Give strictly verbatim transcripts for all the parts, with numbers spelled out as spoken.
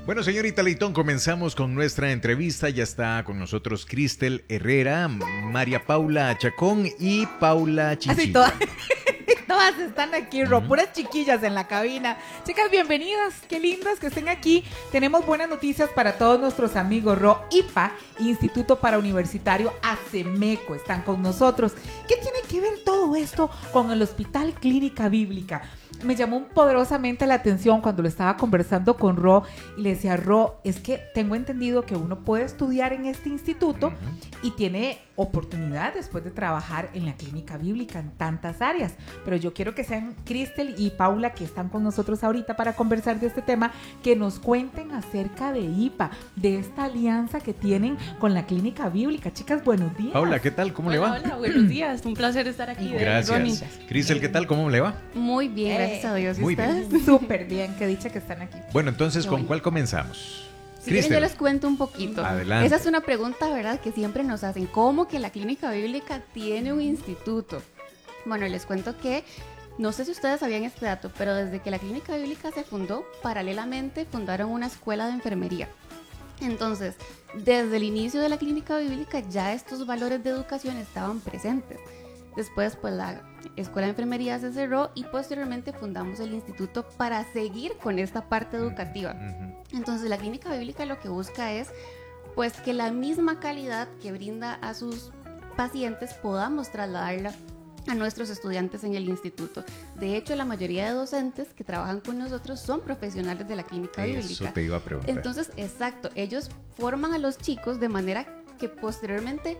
Bueno, señorita Leitón, comenzamos con nuestra entrevista. Ya está con nosotros Cristel Herrera, María Paula Chacón y Paula Chichilla. Así todas, todas están aquí, Ro, uh-huh. puras chiquillas en la cabina. Chicas, bienvenidas, qué lindas que estén aquí. Tenemos buenas noticias para todos nuestros amigos. Ro, I P A, Instituto Parauniversitario ACEMECO, están con nosotros. ¿Qué tiene que ver todo esto con el Hospital Clínica Bíblica? Me llamó poderosamente la atención cuando lo estaba conversando con Ro y le decía, Ro, es que tengo entendido que uno puede estudiar en este instituto uh-huh. y tiene oportunidad después de trabajar en la clínica bíblica en tantas áreas, pero yo quiero que sean Cristel y Paula, que están con nosotros ahorita para conversar de este tema, que nos cuenten acerca de I P A, de esta alianza que tienen con la clínica bíblica. Chicas, buenos días. Paula, ¿qué tal? ¿Cómo hola, le va? Hola, buenos días, un placer estar aquí. Gracias. Cristel, ¿qué tal? ¿Cómo le va? Muy bien, gracias a Dios. ¿Y Muy ustedes? bien. Súper bien, qué dicha que están aquí. Bueno, entonces, ¿con cuál comenzamos? Si quieren, yo les cuento un poquito. Adelante. Esa es una pregunta, ¿verdad?, que siempre nos hacen. ¿Cómo que la clínica bíblica tiene un instituto? Bueno, les cuento que, no sé si ustedes sabían este dato, pero desde que la clínica bíblica se fundó, paralelamente fundaron una escuela de enfermería. Entonces, desde el inicio de la clínica bíblica ya estos valores de educación estaban presentes. Después, pues la escuela de enfermería se cerró y posteriormente fundamos el instituto para seguir con esta parte educativa. Entonces, la clínica bíblica lo que busca es, pues, que la misma calidad que brinda a sus pacientes podamos trasladarla a nuestros estudiantes en el instituto. De hecho, la mayoría de docentes que trabajan con nosotros son profesionales de la clínica Eso bíblica. Eso te iba a preguntar. Entonces, exacto, ellos forman a los chicos de manera que posteriormente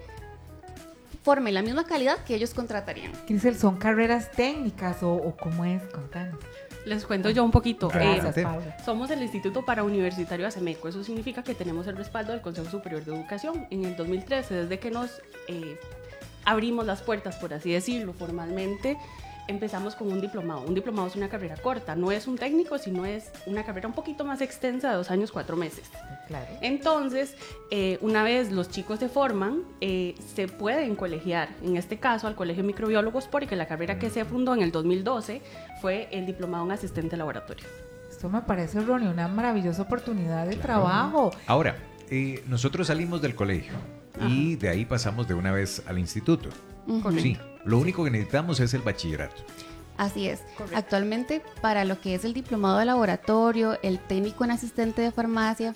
formen la misma calidad que ellos contratarían. Cristel, ¿son carreras técnicas o, o cómo es? Contanos. Les cuento yo un poquito. Gracias, eh, Paula. Somos el Instituto Parauniversitario ACEMECO. Eso significa que tenemos el respaldo del Consejo Superior de Educación. En el dos mil trece, desde que nos eh, abrimos las puertas, por así decirlo, formalmente, empezamos con un diplomado. Un diplomado es una carrera corta, no es un técnico, sino es una carrera un poquito más extensa de dos años, cuatro meses. Claro. Entonces, eh, una vez los chicos se forman, eh, se pueden colegiar, en este caso al Colegio de Microbiólogos, porque la carrera que se fundó en el dos mil doce fue el diplomado en asistente de laboratorio. Esto me parece, Ronnie, una maravillosa oportunidad de claro. trabajo. Ahora, eh, nosotros salimos del colegio Ajá. y de ahí pasamos de una vez al instituto. Uh-huh. Sí, lo único que necesitamos es el bachillerato. Así es. Correcto. Actualmente, para lo que es el diplomado de laboratorio, el técnico en asistente de farmacia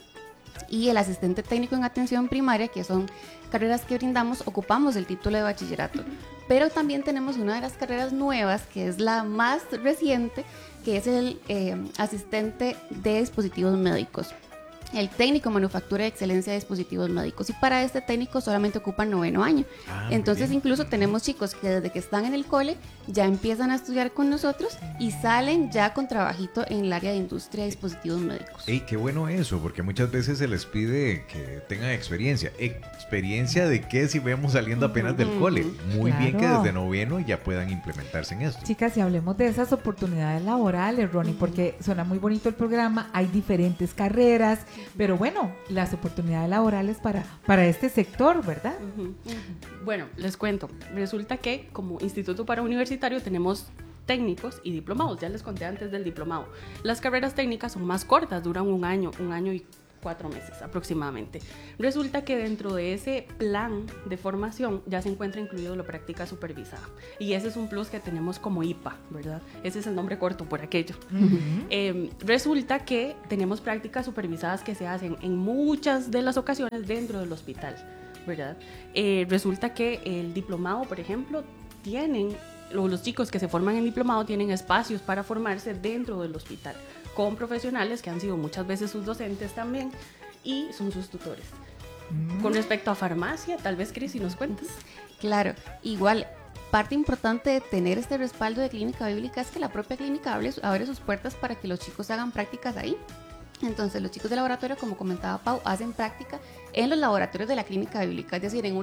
y el asistente técnico en atención primaria, que son carreras que brindamos, ocupamos el título de bachillerato. Pero también tenemos una de las carreras nuevas, que es la más reciente, que es el eh, asistente de dispositivos médicos. El técnico en manufactura de excelencia de dispositivos médicos, y para este técnico solamente ocupan noveno año. Ah, entonces incluso tenemos chicos que desde que están en el cole ya empiezan a estudiar con nosotros y salen ya con trabajito en el área de industria de dispositivos médicos. Ey, qué bueno eso, porque muchas veces se les pide que tengan experiencia. ¿Experiencia de qué si vemos saliendo apenas del cole? Muy claro. bien que desde noveno ya puedan implementarse en esto. Chicas, y hablemos de esas oportunidades laborales, Ronnie, porque suena muy bonito el programa, hay diferentes carreras, pero bueno, las oportunidades laborales para, para este sector, ¿verdad? Uh-huh. Uh-huh. Bueno, les cuento. Resulta que como Instituto Parauniversitario tenemos técnicos y diplomados. Ya les conté antes del diplomado. Las carreras técnicas son más cortas, duran un año, un año y cuatro meses aproximadamente. Resulta que dentro de ese plan de formación ya se encuentra incluido la práctica supervisada. Y ese es un plus que tenemos como I P A, ¿verdad? Ese es el nombre corto por aquello. Uh-huh. Eh, resulta que tenemos prácticas supervisadas que se hacen en muchas de las ocasiones dentro del hospital, ¿verdad? Eh, resulta que el diplomado, por ejemplo, tienen, los chicos que se forman en diplomado tienen espacios para formarse dentro del hospital, con profesionales que han sido muchas veces sus docentes también y son sus tutores. Mm. Con respecto a farmacia, tal vez Cris, si nos cuentas. Claro, igual, parte importante de tener este respaldo de clínica bíblica es que la propia clínica abre, abre sus puertas para que los chicos hagan prácticas ahí. Entonces, los chicos de laboratorio, como comentaba Pau, hacen práctica en los laboratorios de la clínica bíblica, es decir, en un